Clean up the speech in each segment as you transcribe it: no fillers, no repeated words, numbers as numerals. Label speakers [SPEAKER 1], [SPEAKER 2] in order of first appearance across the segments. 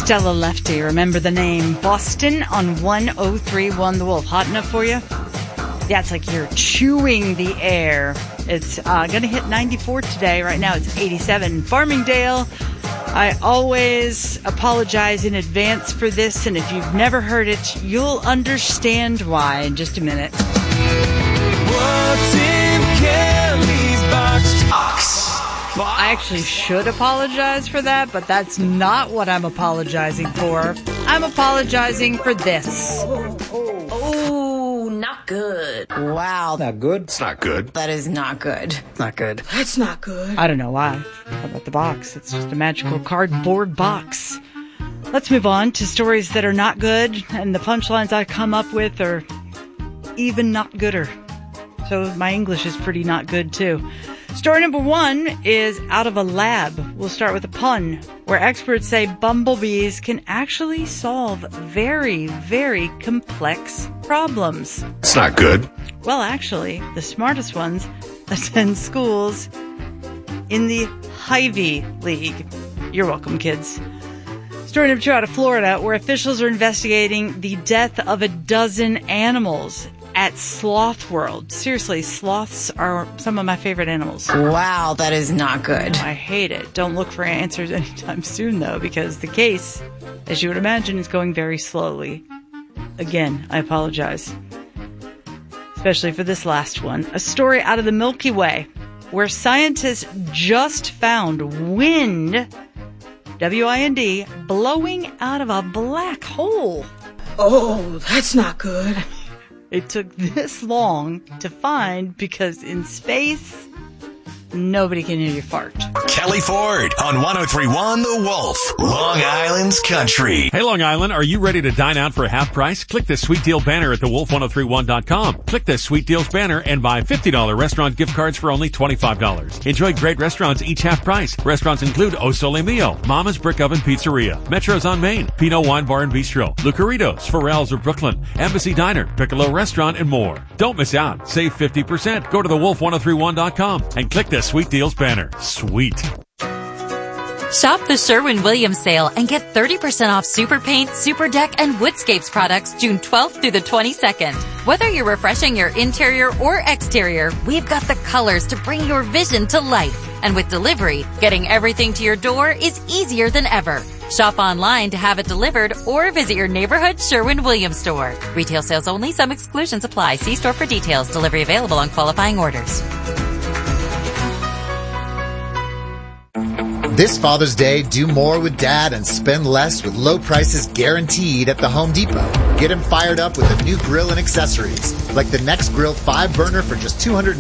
[SPEAKER 1] Stella Lefty, remember the name. Boston on 103.1 The Wolf. Hot enough for you? Yeah, it's like you're chewing the air. It's going to hit 94 today. Right now it's 87. Farmingdale, I always apologize in advance for this, and if you've never heard it, you'll understand why in just a minute.
[SPEAKER 2] What's in Kelly's box?
[SPEAKER 1] I actually should apologize for that, but that's not what I'm apologizing for. I'm apologizing for this.
[SPEAKER 3] Oh, not good.
[SPEAKER 4] Wow.
[SPEAKER 5] Not good?
[SPEAKER 6] It's not good.
[SPEAKER 3] That is not good.
[SPEAKER 5] Not good.
[SPEAKER 3] That's not good.
[SPEAKER 1] I don't know why. How about the box? It's just a magical cardboard box. Let's move on to stories that are not good, and the punchlines I come up with are even not gooder. So my English is pretty not good, too. Story number one is out of a lab. We'll start with a pun, where experts say bumblebees can actually solve very, very complex problems.
[SPEAKER 6] It's not good.
[SPEAKER 1] Well, actually, the smartest ones attend schools in the Ivy League. You're welcome, kids. Story number two out of Florida, where officials are investigating the death of a dozen animals at Sloth World. Seriously, sloths are some of my favorite animals.
[SPEAKER 3] Wow, that is not good.
[SPEAKER 1] I hate it. Don't look for answers anytime soon, though, because the case, as you would imagine, is going very slowly. Again, I apologize. Especially for this last one. A story out of the Milky Way, where scientists just found wind, W-I-N-D, blowing out of a black hole.
[SPEAKER 3] Oh, that's not good.
[SPEAKER 1] It took this long to find because in space, nobody can hear you fart.
[SPEAKER 7] Kelly Ford on 103.1 The Wolf, Long Island's country.
[SPEAKER 8] Hey, Long Island, are you ready to dine out for half price? Click the Sweet Deal banner at thewolf1031.com. Click the Sweet Deals banner and buy $50 restaurant gift cards for only $25. Enjoy great restaurants each half price. Restaurants include O Sole Mio, Mama's Brick Oven Pizzeria, Metro's on Main, Pinot Wine Bar and Bistro, Lucaritos, Pharrell's of Brooklyn, Embassy Diner, Piccolo Restaurant, and more. Don't miss out. Save 50%. Go to thewolf1031.com and click the Sweet Deals banner. Sweet.
[SPEAKER 9] Shop the Sherwin-Williams sale and get 30% off Super Paint, Super Deck, and Woodscapes products June 12th through the 22nd. Whether you're refreshing your interior or exterior, we've got the colors to bring your vision to life. And with delivery, getting everything to your door is easier than ever. Shop online to have it delivered or visit your neighborhood Sherwin-Williams store. Retail sales only. Some exclusions apply. See store for details. Delivery available on qualifying orders.
[SPEAKER 10] This Father's Day, do more with Dad and spend less with low prices guaranteed at the Home Depot. Get him fired up with a new grill and accessories, like the Nextgrill 5-burner for just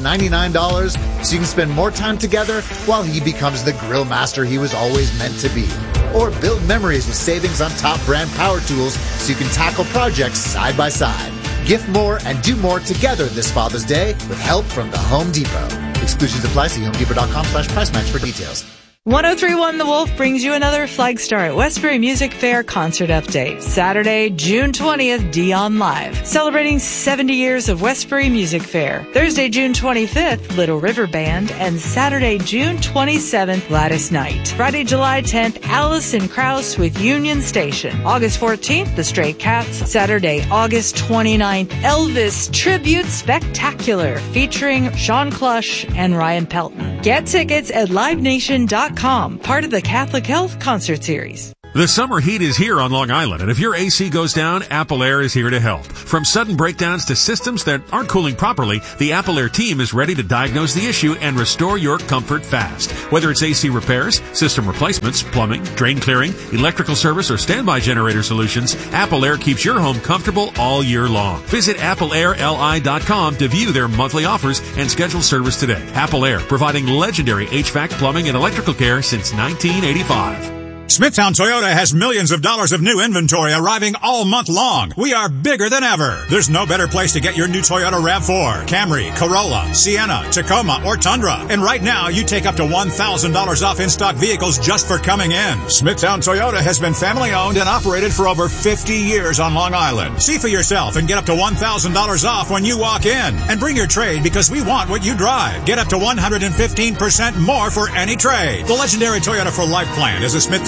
[SPEAKER 10] $299, so you can spend more time together while he becomes the grill master he was always meant to be. Or build memories with savings on top brand power tools so you can tackle projects side by side. Gift more and do more together this Father's Day with help from the Home Depot. Exclusions apply. See homedepot.com/price match for details.
[SPEAKER 1] 103.1 The Wolf brings you another Flag Star at Westbury Music Fair concert update. Saturday, June 20th, Dion Live. Celebrating 70 years of Westbury Music Fair. Thursday, June 25th, Little River Band. And Saturday, June 27th, Gladys Knight. Friday, July 10th, Allison Krauss with Union Station. August 14th, The Stray Cats. Saturday, August 29th, Elvis Tribute Spectacular featuring Sean Clush and Ryan Pelton. Get tickets at livenation.com. Part of the Catholic Health Concert Series.
[SPEAKER 8] The summer heat is here on Long Island, and if your AC goes down, Apple Air is here to help. From sudden breakdowns to systems that aren't cooling properly, the Apple Air team is ready to diagnose the issue and restore your comfort fast. Whether it's AC repairs, system replacements, plumbing, drain clearing, electrical service, or standby generator solutions, Apple Air keeps your home comfortable all year long. Visit AppleAirLI.com to view their monthly offers and schedule service today. Apple Air, providing legendary HVAC, plumbing, and electrical care since 1985.
[SPEAKER 11] Smithtown Toyota has millions of dollars of new inventory arriving all month long. We are bigger than ever. There's no better place to get your new Toyota RAV4, Camry, Corolla, Sienna, Tacoma, or Tundra. And right now, you take up to $1,000 off in-stock vehicles just for coming in. Smithtown Toyota has been family-owned and operated for over 50 years on Long Island. See for yourself and get up to $1,000 off when you walk in. And bring your trade because we want what you drive. Get up to 115% more for any trade. The legendary Toyota for Life plan is a Smithtown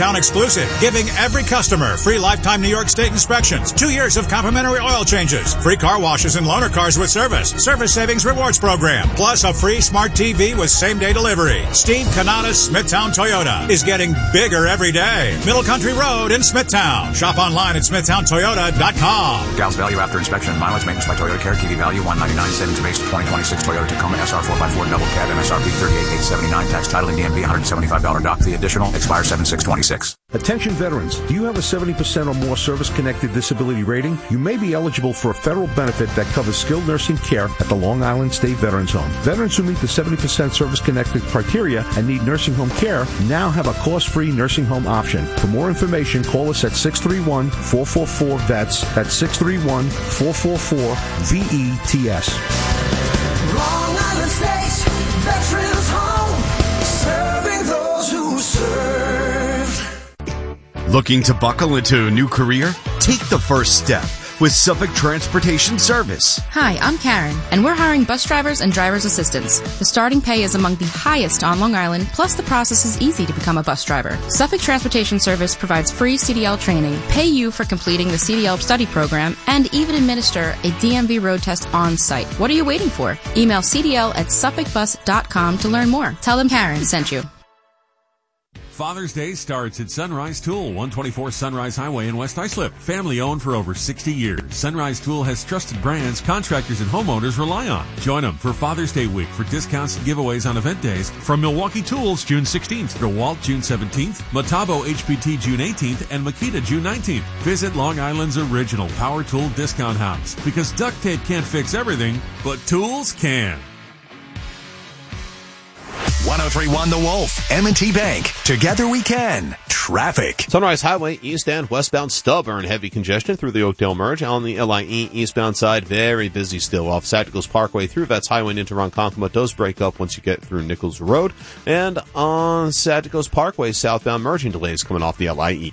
[SPEAKER 11] Smithtown exclusive, giving every customer free lifetime New York State inspections, 2 years of complimentary oil changes, free car washes and loaner cars with service savings rewards program, plus a free smart TV with same-day delivery. Steve Canada's Smithtown Toyota is getting bigger every day. Middle Country Road in Smithtown. Shop online at smithtowntoyota.com.
[SPEAKER 4] Gals value after inspection. Mileage maintenance by Toyota Care. TV value $199. Savings based 2026 Toyota Tacoma SR 4x4 double cab. MSRP $38,879. Tax, title, and DMV $175 dock fee additional. Expires 7/6/26.
[SPEAKER 5] Attention veterans, do you have a 70% or more service-connected disability rating? You may be eligible for a federal benefit that covers skilled nursing care at the Long Island State Veterans Home. Veterans who meet the 70% service-connected criteria and need nursing home care now have a cost-free nursing home option. For more information, call us at 631-444-VETS. That's 631-444-VETS.
[SPEAKER 2] Long Island State Veterans Home, serving those who serve.
[SPEAKER 6] Looking to buckle into a new career? Take the first step with Suffolk Transportation Service.
[SPEAKER 12] Hi, I'm Karen, and we're hiring bus drivers and driver's assistants. The starting pay is among the highest on Long Island, plus the process is easy to become a bus driver. Suffolk Transportation Service provides free CDL training, pay you for completing the CDL study program, and even administer a DMV road test on site. What are you waiting for? Email cdl@suffolkbus.com to learn more. Tell them Karen sent you.
[SPEAKER 8] Father's Day starts at Sunrise Tool, 124 Sunrise Highway in West Islip. Family owned for over 60 years. Sunrise Tool has trusted brands contractors and homeowners rely on. Join them for Father's Day week for discounts and giveaways on event days from Milwaukee Tools June 16th, DeWalt June 17th, Metabo HPT June 18th, and Makita June 19th. Visit Long Island's original power tool discount house because duct tape can't fix everything, but tools can.
[SPEAKER 7] 1031 The Wolf, M&T Bank. Together we can. Traffic.
[SPEAKER 13] Sunrise Highway, east and westbound, stubborn heavy congestion through the Oakdale Merge. On the LIE eastbound side, very busy still off Sacticos Parkway through Vets Highway and into Ronkonkoma. It does break up once you get through Nichols Road. And on Sacticos Parkway, southbound merging delays coming off the LIE.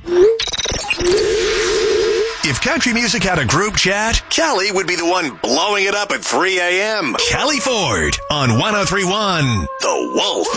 [SPEAKER 7] If country music had a group chat, Kelly would be the one blowing it up at 3 a.m. Kelly Ford on 1031 The Wolf.